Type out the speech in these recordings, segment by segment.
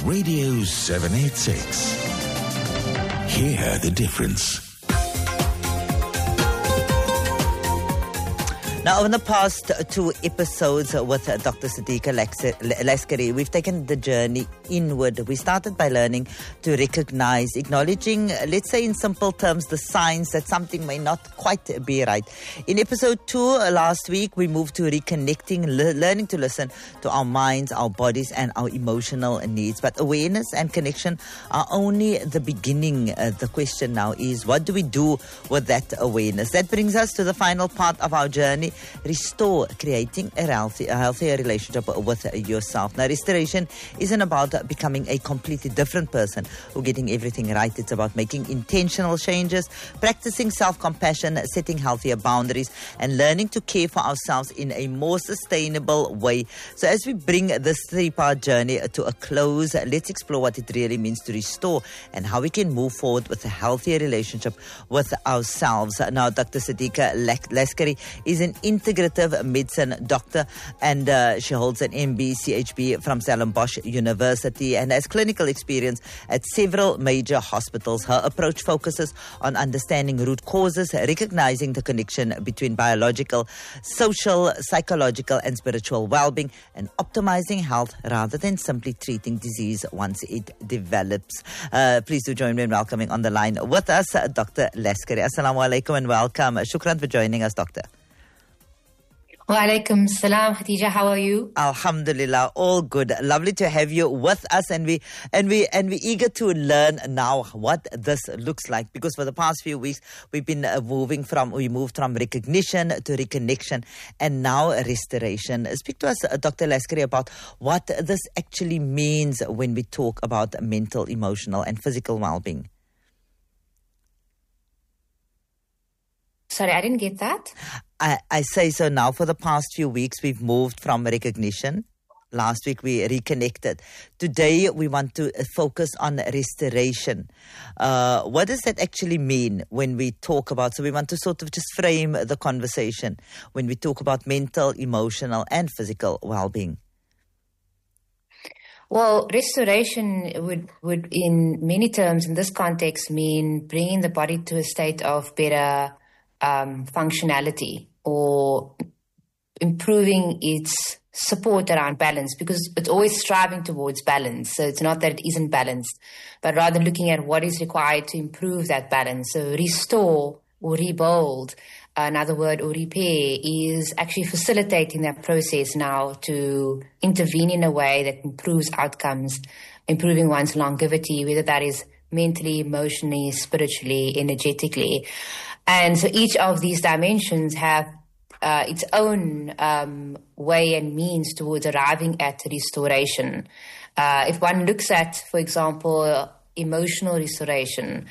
Radio 786. Hear the difference. Now, in the past two episodes with Dr. Siddiqa Leskari, we've taken the journey inward. We started by learning to recognize, acknowledging, let's say in simple terms, the signs that something may not quite be right. In episode 2 last week, we moved to reconnecting, learning to listen to our minds, our bodies, and our emotional needs. But awareness and connection are only the beginning. The question now is, what do we do with that awareness? That brings us to the final part of our journey. Restore, creating a healthier relationship with yourself. Now, restoration isn't about becoming a completely different person or getting everything right. It's about making intentional changes, practicing self-compassion, setting healthier boundaries, and learning to care for ourselves in a more sustainable way. So as we bring this 3-part journey to a close, let's explore what it really means to restore and how we can move forward with a healthier relationship with ourselves. Now, Dr. Siddiqa Leskari is an integrative medicine doctor, and she holds an MB CHB from Stellenbosch University and has clinical experience at several major hospitals. Her approach focuses on understanding root causes, recognizing the connection between biological, social, psychological, and spiritual well-being, and optimizing health rather than simply treating disease once it develops. Please do join me in welcoming on the line with us Dr. Leskari. Assalamu alaikum and welcome. Shukran for joining us, Doctor. Wa alaikum salam, Khadija. How are you? Alhamdulillah, all good. Lovely to have you with us, and we eager to learn now what this looks like, because for the past few weeks we've been moved from recognition to reconnection and now restoration. Speak to us, Dr. Leskari, about what this actually means when we talk about mental, emotional, and physical well-being. Sorry, I didn't get that. I say so now. For the past few weeks, we've moved from recognition. Last week, we reconnected. Today, we want to focus on restoration. What does that actually mean when we talk about? So we want to sort of just frame the conversation when we talk about mental, emotional, and physical well-being. Well, restoration would in many terms in this context mean bringing the body to a state of better functionality, or improving its support around balance, because it's always striving towards balance. So it's not that it isn't balanced, but rather looking at what is required to improve that balance. So restore or rebuild, another word, or repair, is actually facilitating that process now to intervene in a way that improves outcomes, improving one's longevity, whether that is mentally, emotionally, spiritually, energetically. And so each of these dimensions have its own way and means towards arriving at restoration. If one looks at, for example, emotional restoration,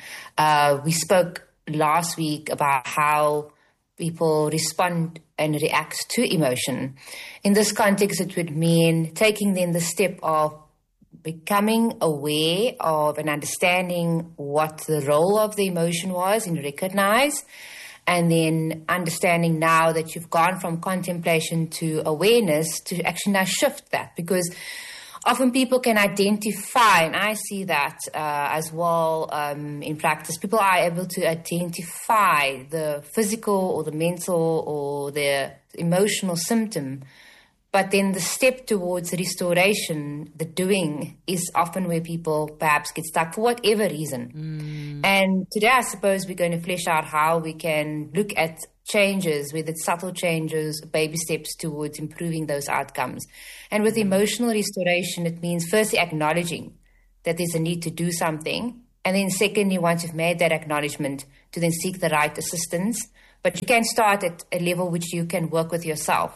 we spoke last week about how people respond and react to emotion. In this context, it would mean taking then the step of becoming aware of and understanding what the role of the emotion was and recognize, and then understanding now that you've gone from contemplation to awareness to actually now shift that, because often people can identify, and I see that as well in practice, people are able to identify the physical or the mental or the emotional symptom. But then the step towards restoration, the doing, is often where people perhaps get stuck for whatever reason. And today, I suppose we're going to flesh out how we can look at changes, whether it's subtle changes, baby steps towards improving those outcomes. And with emotional restoration, it means firstly acknowledging that there's a need to do something. And then secondly, once you've made that acknowledgement, to then seek the right assistance. But you can start at a level which you can work with yourself.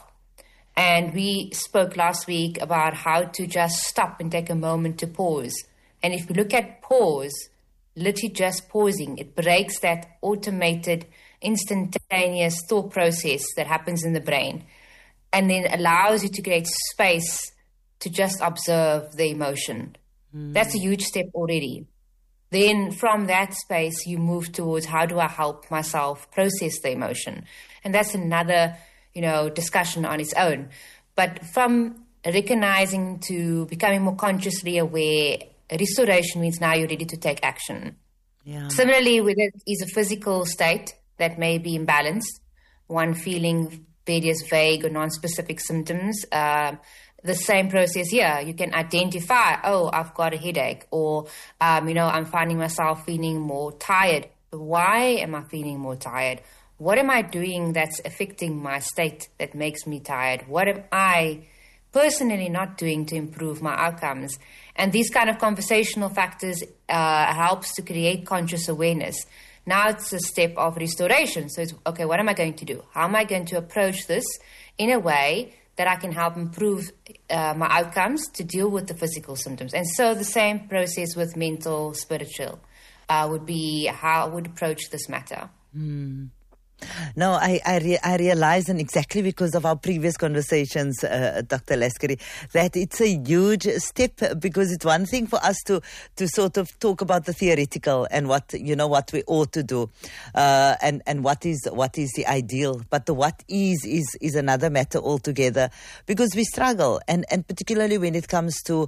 And we spoke last week about how to just stop and take a moment to pause. And if we look at pause, literally just pausing, it breaks that automated, instantaneous thought process that happens in the brain, and then allows you to create space to just observe the emotion. That's a huge step already. Then from that space, you move towards, how do I help myself process the emotion? And that's another, discussion on its own. But from recognizing to becoming more consciously aware. Restoration means now you're ready to take action. Yeah. Similarly, whether it is a physical state that may be imbalanced, one feeling various vague or non-specific symptoms, the same process here. You can identify, oh, I've got a headache, or, I'm finding myself feeling more tired. Why am I feeling more tired? What am I doing that's affecting my state that makes me tired? What am I personally not doing to improve my outcomes? And these kind of conversational factors helps to create conscious awareness. Now it's a step of restoration. So it's, okay, what am I going to do? How am I going to approach this in a way that I can help improve my outcomes to deal with the physical symptoms? And so the same process with mental, spiritual would be how I would approach this matter. No, I realize, and exactly because of our previous conversations, Dr. Laskery, that it's a huge step, because it's one thing for us to sort of talk about the theoretical and what we ought to do, and what is the ideal, but the what is another matter altogether, because we struggle, and particularly when it comes to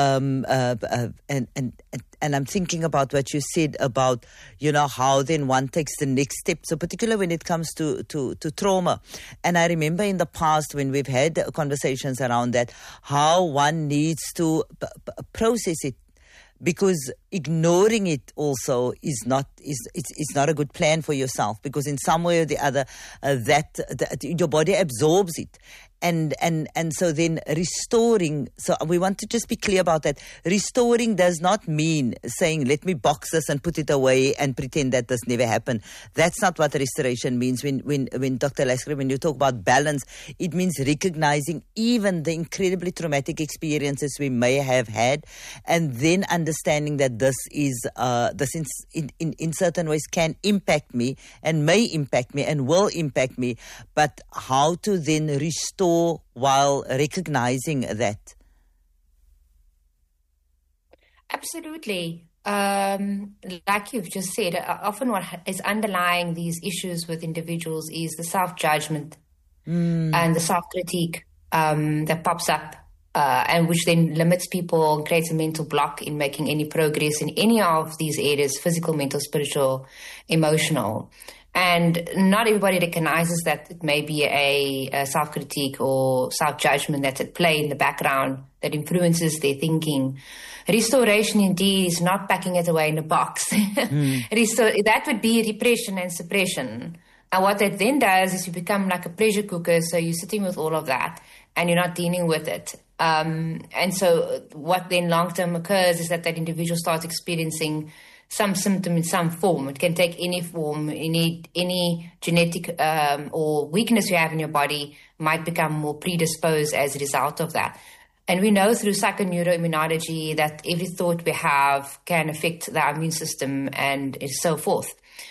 and I'm thinking about what you said about, how then one takes the next step. So particularly when it comes to trauma. And I remember in the past when we've had conversations around that, how one needs to process it. Because ignoring it also is not a good plan for yourself, because in some way or the other that your body absorbs it. And so then restoring, so we want to just be clear about that. Restoring does not mean saying, let me box this and put it away and pretend that this never happened. That's not what restoration means. When Dr. Laskery, when you talk about balance, it means recognizing even the incredibly traumatic experiences we may have had, and then understanding that this in certain ways can impact me and may impact me and will impact me, but how to then restore while recognizing that. Absolutely. Like you've just said, often what is underlying these issues with individuals is the self-judgment and the self-critique that pops up, and which then limits people and creates a mental block in making any progress in any of these areas: physical, mental, spiritual, emotional. And not everybody recognizes that it may be a self-critique or self-judgment that's at play in the background that influences their thinking. Restoration, indeed, is not packing it away in a box. That would be repression and suppression. And what that then does is you become like a pressure cooker, so you're sitting with all of that and you're not dealing with it. And so what then long-term occurs is that individual starts experiencing some symptom in some form. It can take any form. Any genetic or weakness you have in your body might become more predisposed as a result of that. And we know through psychoneuroimmunology that every thought we have can affect the immune system and so forth.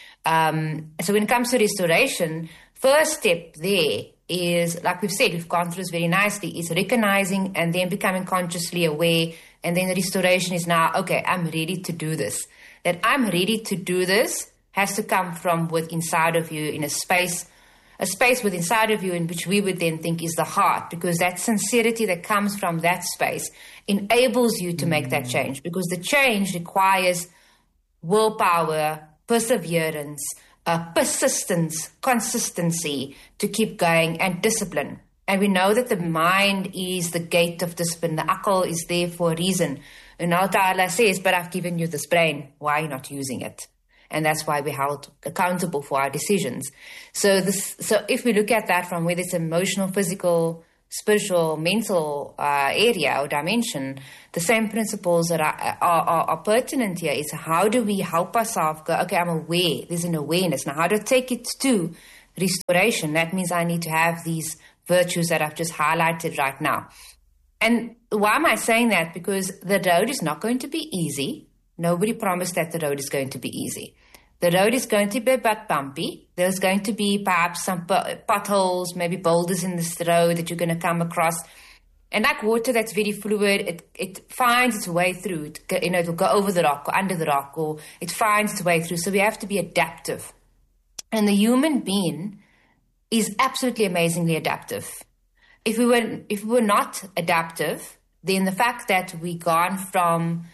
So when it comes to restoration, first step there is, like we've said, we've gone through this very nicely, is recognizing and then becoming consciously aware. And then the restoration is now, okay, I'm ready to do this. That I'm ready to do this has to come from within inside of you, in a space within inside of you in which we would then think is the heart, because that sincerity that comes from that space enables you to make that change, because the change requires willpower, perseverance, persistence, consistency to keep going, and discipline. And we know that the mind is the gate of discipline. The akal is there for a reason. And Allah Ta'ala says, but I've given you this brain. Why are you not using it? And that's why we're held accountable for our decisions. So if we look at that from whether it's emotional, physical, spiritual, mental area or dimension, the same principles that are pertinent here is how do we help ourselves go, okay, I'm aware, there's an awareness. Now, how to take it to restoration? That means I need to have these virtues that I've just highlighted right now. And why am I saying that? Because the road is not going to be easy. Nobody promised that the road is going to be easy. The road is going to be a bit bumpy. There's going to be perhaps some potholes, maybe boulders in this road that you're going to come across. And like water that's very fluid, it finds its way through. It'll go over the rock or under the rock, or it finds its way through. So we have to be adaptive. And the human being is absolutely amazingly adaptive. if we were not adaptive, then the fact that we gone from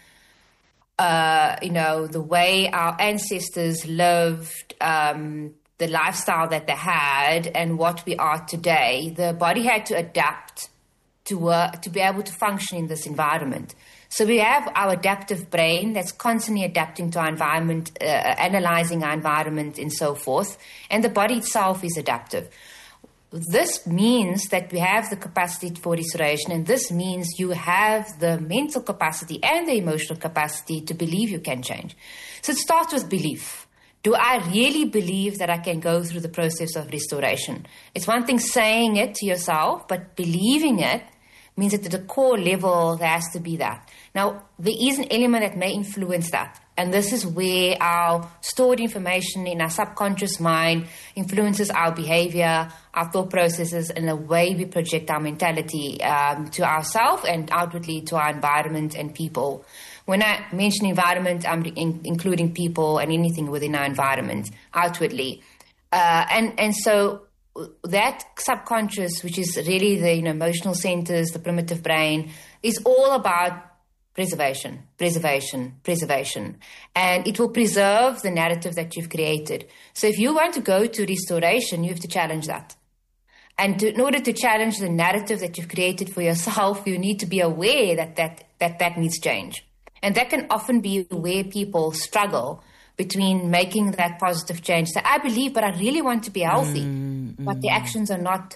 the way our ancestors lived, the lifestyle that they had, and what we are today, the body had to adapt to be able to function in this environment. So we have our adaptive brain that's constantly adapting to our environment, analyzing our environment and so forth, and the body itself is adaptive. This means that we have the capacity for restoration, and this means you have the mental capacity and the emotional capacity to believe you can change. So it starts with belief. Do I really believe that I can go through the process of restoration? It's one thing saying it to yourself, but believing it means that at the core level, there has to be that. Now, there is an element that may influence that. And this is where our stored information in our subconscious mind influences our behavior, our thought processes, and the way we project our mentality to ourselves and outwardly to our environment and people. When I mention environment, I'm including people and anything within our environment outwardly. And so that subconscious, which is really the emotional centers, the primitive brain, is all about preservation. And it will preserve the narrative that you've created. So if you want to go to restoration, you have to challenge that. And in order to challenge the narrative that you've created for yourself, you need to be aware that needs change. And that can often be where people struggle between making that positive change. So I believe, but I really want to be healthy. But the actions are not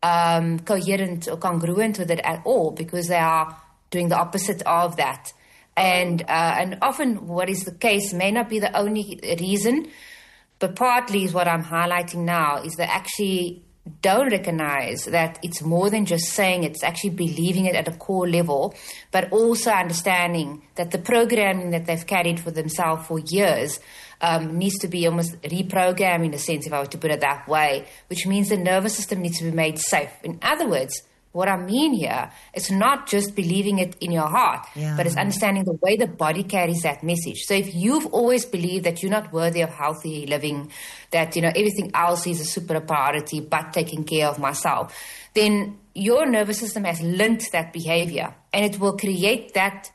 coherent or congruent with it at all, because they are doing the opposite of that. And often what is the case may not be the only reason, but partly is what I'm highlighting now, is they actually don't recognize that it's more than just saying it. It's actually believing it at a core level, but also understanding that the programming that they've carried for themselves for years needs to be almost reprogrammed, in a sense, if I were to put it that way, which means the nervous system needs to be made safe. In other words, what I mean here, it's not just believing it in your heart, but it's understanding the way the body carries that message. So if you've always believed that you're not worthy of healthy living, that, everything else is a super priority but taking care of myself, then your nervous system has learnt that behavior, and it will create that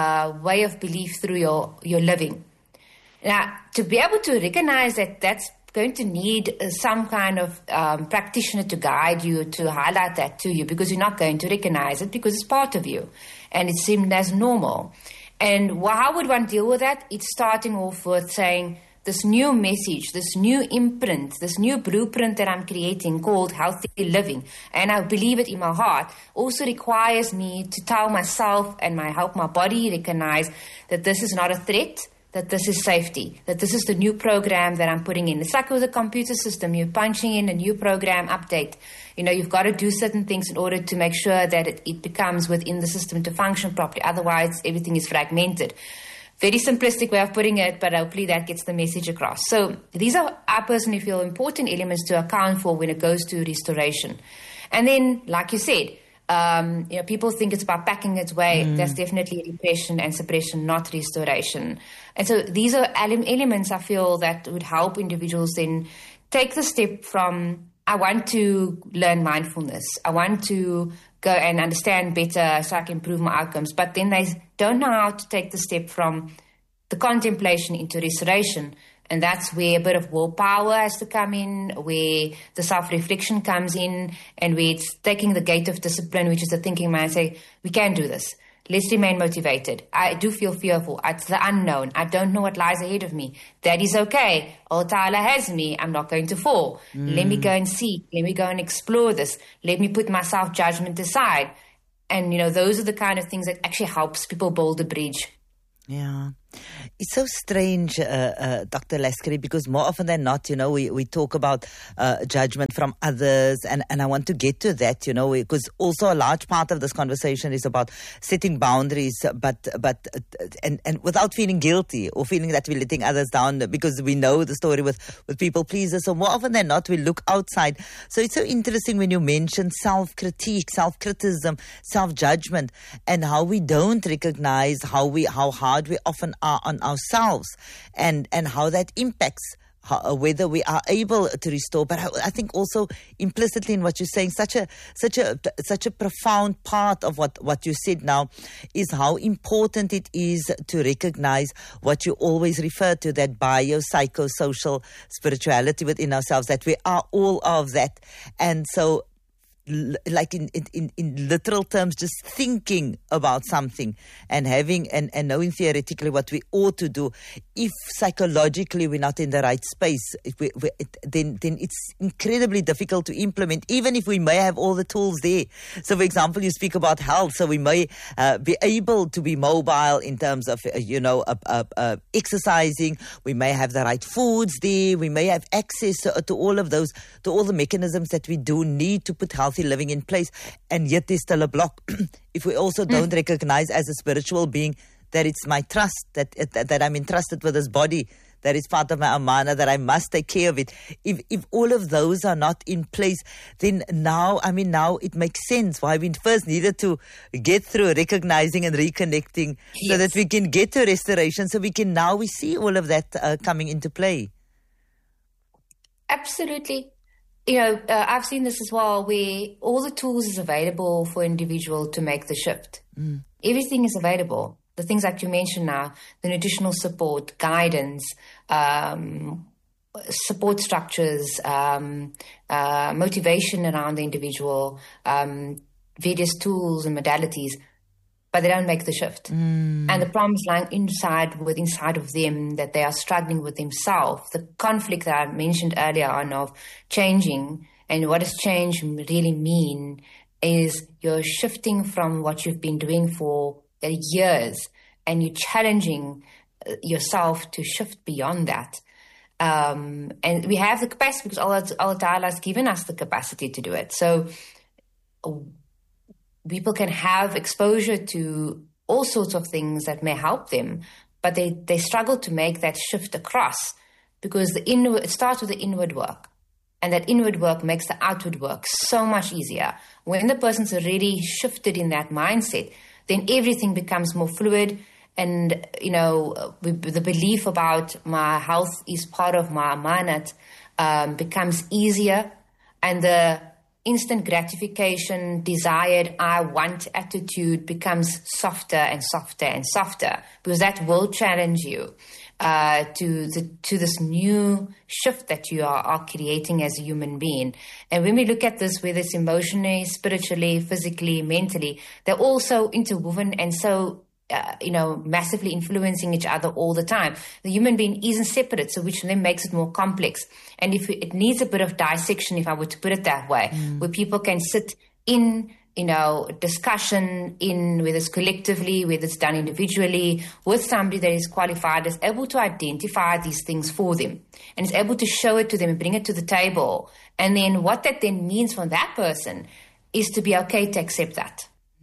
way of belief through your living. Now, to be able to recognize that that's going to need some kind of practitioner to guide you, to highlight that to you, because you're not going to recognize it because it's part of you and it's seen as normal. And how would one deal with that? It's starting off with saying, this new message, this new imprint, this new blueprint that I'm creating called healthy living, and I believe it in my heart, also requires me to tell myself and help my body recognize that this is not a threat, that this is safety, that this is the new program that I'm putting in. It's like with a computer system. You're punching in a new program update. You've got to do certain things in order to make sure that it becomes within the system to function properly. Otherwise, everything is fragmented. Very simplistic way of putting it, but hopefully that gets the message across. So these are, I personally feel, important elements to account for when it goes to restoration. And then, like you said, people think it's about packing its way. That's definitely repression and suppression, not restoration. And so these are elements I feel that would help individuals then take the step from, I want to learn mindfulness. I want to go and understand better so I can improve my outcomes. But then they don't know how to take the step from the contemplation into restoration. And that's where a bit of willpower has to come in, where the self-reflection comes in, and where it's taking the gate of discipline, which is the thinking mind, say, we can do this. Let's remain motivated. I do feel fearful. It's the unknown. I don't know what lies ahead of me. That is okay. All Ta'ala has me. I'm not going to fall. Let me go and seek. Let me go and explore this. Let me put my self-judgment aside. And, those are the kind of things that actually helps people build a bridge. Yeah. It's so strange, Dr. Laskery, because more often than not, we talk about judgment from others, and I want to get to that, because also a large part of this conversation is about setting boundaries, but without feeling guilty or feeling that we're letting others down, because we know the story with people pleasers. So more often than not, we look outside. So it's so interesting when you mention self-critique, self-criticism, self-judgment, and how we don't recognize how hard we often are on ourselves, and how that impacts whether we are able to restore. But I think also implicitly in what you're saying, such a profound part of what you said now is how important it is to recognize what you always refer to, that biopsychosocial spirituality within ourselves, that we are all of that. And so, like in literal terms, just thinking about something and having and knowing theoretically what we ought to do, if psychologically we're not in the right space, then it's incredibly difficult to implement, even if we may have all the tools there. So, for example, you speak about health, so we may be able to be mobile in terms of exercising. We may have the right foods there. We may have access to all of those, to all the mechanisms that we do need to put healthy living in place, and yet there's still a block if we also don't recognize as a spiritual being that it's my trust, that I'm entrusted with this body, that is part of my amana, that I must take care of it. If all of those are not in place, then now it makes sense why we first needed to get through recognizing and reconnecting, so that we can get to restoration, so we see all of that coming into play. Absolutely. I've seen this as well, where all the tools is available for individual to make the shift. Everything is available. The things that you mentioned now, the nutritional support, guidance, support structures, motivation around the individual, various tools and modalities, but they don't make the shift. And the problems lying inside of them, that they are struggling with themselves. The conflict that I mentioned earlier on of changing, and what does change really mean, is you're shifting from what you've been doing for years, and you're challenging yourself to shift beyond that. And we have the capacity, because Allah Ta'ala has given us the capacity to do it. So people can have exposure to all sorts of things that may help them, but they struggle to make that shift across, because it starts with the inward work. And that inward work makes the outward work so much easier. When the person's already shifted in that mindset, then everything becomes more fluid. And, the belief about my health is part of my amanat becomes easier. And the instant gratification, desired, I want attitude becomes softer and softer and softer, because that will challenge you to this new shift that you are creating as a human being. And when we look at this, whether it's emotionally, spiritually, physically, mentally, they're all so interwoven and so massively influencing each other all the time. The human being isn't separate, so which then makes it more complex. And it needs a bit of dissection, if I were to put it that way, where people can sit in, discussion whether it's collectively, whether it's done individually, with somebody that is qualified, is able to identify these things for them, and is able to show it to them and bring it to the table. And then what that then means for that person is to be okay to accept that.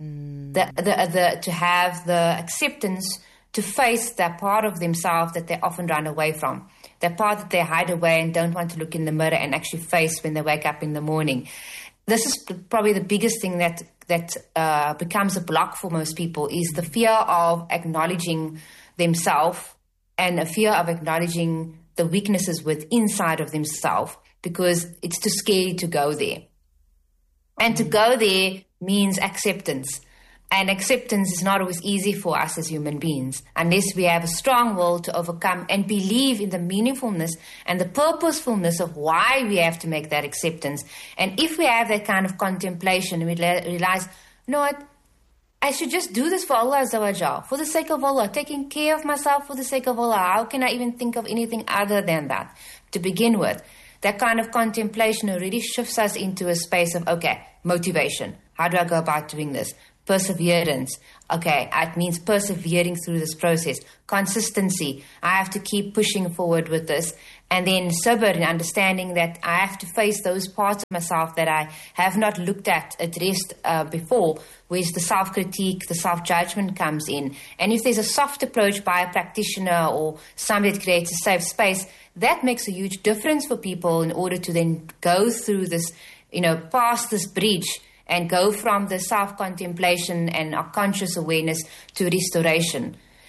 To have the acceptance to face that part of themselves that they often run away from, that part that they hide away and don't want to look in the mirror and actually face when they wake up in the morning. This is probably the biggest thing that becomes a block for most people, is the fear of acknowledging themselves and a fear of acknowledging the weaknesses inside of themselves, because it's too scary to go there. And to go there means acceptance. And acceptance is not always easy for us as human beings, unless we have a strong will to overcome and believe in the meaningfulness and the purposefulness of why we have to make that acceptance. And if we have that kind of contemplation, and we realize, you know what, I should just do this for Allah Azza wa Jal, for the sake of Allah, taking care of myself for the sake of Allah. How can I even think of anything other than that to begin with? That kind of contemplation already shifts us into a space of, okay, motivation. How do I go about doing this? Perseverance. Okay, it means persevering through this process. Consistency. I have to keep pushing forward with this. And then sabr, and understanding that I have to face those parts of myself that I have not looked at, addressed before, where the self-critique, the self-judgment comes in. And if there's a soft approach by a practitioner or somebody that creates a safe space, that makes a huge difference for people in order to then go through this, past this bridge and go from the self-contemplation and our conscious awareness to restoration.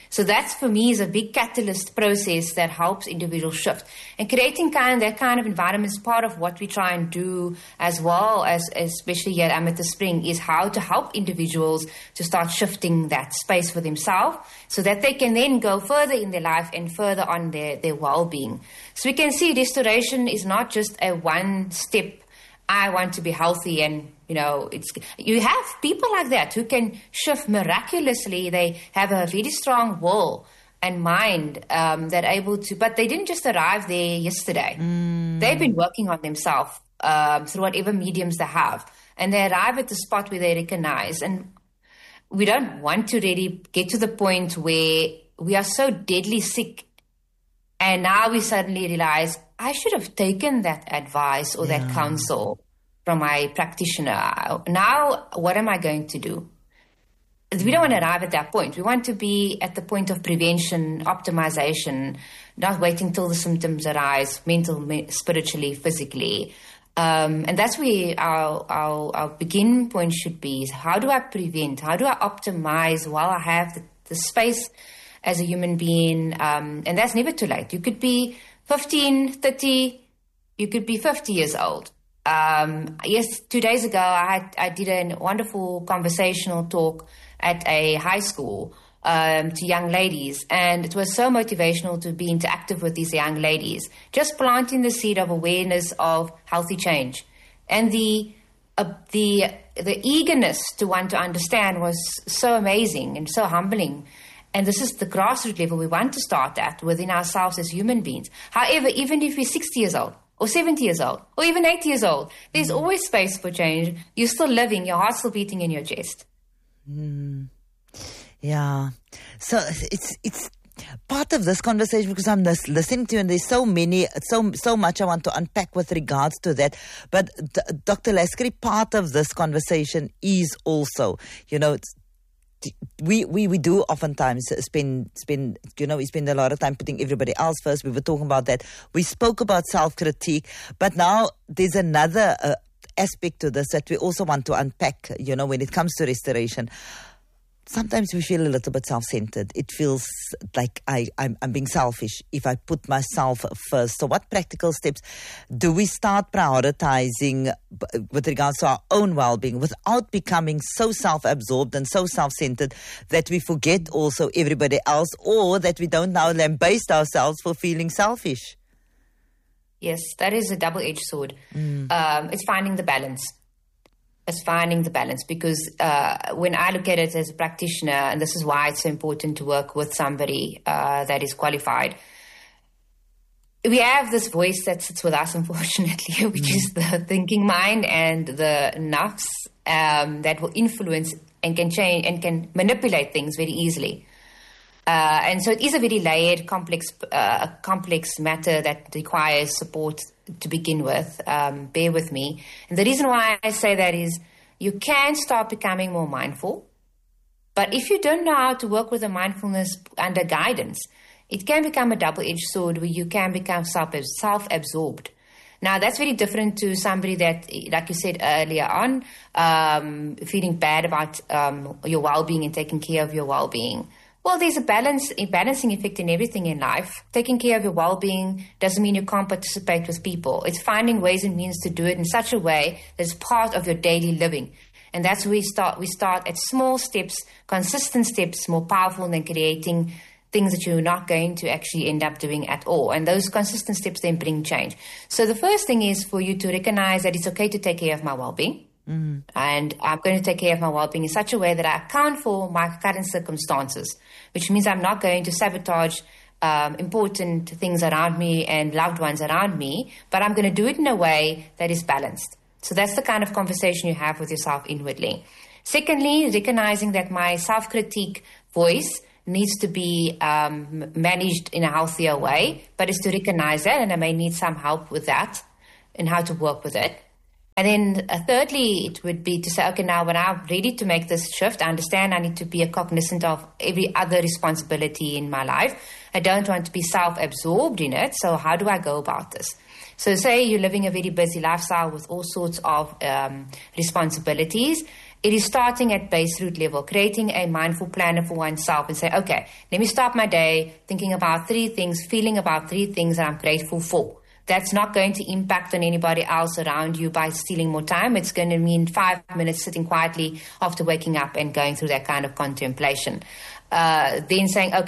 So that's, for me, is a big catalyst process that helps individuals shift. And creating that kind of environment is part of what we try and do, as well as, especially here at Amethyst Spring, is how to help individuals to start shifting that space for themselves so that they can then go further in their life and further on their well-being. So we can see restoration is not just a one-step, I want to be healthy, and you have people like that who can shift miraculously. They have a very strong will and mind that are able to, but they didn't just arrive there yesterday. They've been working on themselves through whatever mediums they have, and they arrive at the spot where they recognize. And we don't want to really get to the point where we are so deadly sick, and now we suddenly realize, I should have taken that advice or that counsel from my practitioner. Now, what am I going to do? We don't want to arrive at that point. We want to be at the point of prevention, optimization, not waiting till the symptoms arise, spiritually, physically. And that's where our begin point should be. Is how do I prevent? How do I optimize while I have the space as a human being? And that's never too late. You could be 15, 30, you could be 50 years old. Yes, 2 days ago, I did a wonderful conversational talk at a high school to young ladies, and it was so motivational to be interactive with these young ladies, just planting the seed of awareness of healthy change. And the eagerness to want to understand was so amazing and so humbling. And this is the grassroots level we want to start at within ourselves as human beings. However, even if we're 60 years old, or 70 years old, or even 80 years old, there's always space for change. You're still living, your heart's still beating in your chest. Yeah. So it's part of this conversation, because I'm listening to you, and there's so much I want to unpack with regards to that. But Dr. Laskery, part of this conversation is also, we do oftentimes spend a lot of time putting everybody else first. We were talking about that. We spoke about self-critique, but now there's another aspect to this that we also want to unpack, when it comes to restoration. Sometimes we feel a little bit self-centered. It feels like I'm being selfish if I put myself first. So what practical steps do we start prioritizing with regards to our own well-being without becoming so self-absorbed and so self-centered that we forget also everybody else, or that we don't now lambaste ourselves for feeling selfish? Yes, that is a double-edged sword. It's finding the balance. It's finding the balance, because when I look at it as a practitioner, and this is why it's so important to work with somebody that is qualified, we have this voice that sits with us, unfortunately, which is the thinking mind and the nafs that will influence and can change and can manipulate things very easily. And so it is a very layered, complex matter that requires support to begin with. Bear with me. And the reason why I say that is you can start becoming more mindful, but if you don't know how to work with the mindfulness under guidance, it can become a double-edged sword where you can become self-absorbed. Now, that's very different to somebody that, like you said earlier on, feeling bad about your well-being and taking care of your well-being. Well, there's a balancing effect in everything in life. Taking care of your well-being doesn't mean you can't participate with people. It's finding ways and means to do it in such a way that's part of your daily living. And that's where we start. We start at small steps, consistent steps, more powerful than creating things that you're not going to actually end up doing at all. And those consistent steps then bring change. So the first thing is for you to recognize that it's okay to take care of my well-being. And I'm going to take care of my well-being in such a way that I account for my current circumstances, which means I'm not going to sabotage important things around me and loved ones around me, but I'm going to do it in a way that is balanced. So that's the kind of conversation you have with yourself inwardly. Secondly, recognizing that my self-critique voice needs to be managed in a healthier way, but is to recognize that, and I may need some help with that and how to work with it. And then thirdly, it would be to say, okay, now when I'm ready to make this shift, I understand I need to be cognizant of every other responsibility in my life. I don't want to be self-absorbed in it. So how do I go about this? So say you're living a very busy lifestyle with all sorts of responsibilities. it is starting at base root level, creating a mindful planner for oneself and say, okay, let me start my day thinking about 3 things, feeling about 3 things that I'm grateful for. That's not going to impact on anybody else around you by stealing more time. It's going to mean 5 minutes sitting quietly after waking up and going through that kind of contemplation. Then saying, okay,